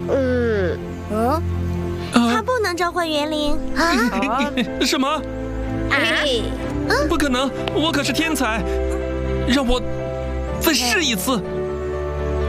他不能召唤园灵啊！ 什么？不可能！我可是天才，让我再试一次。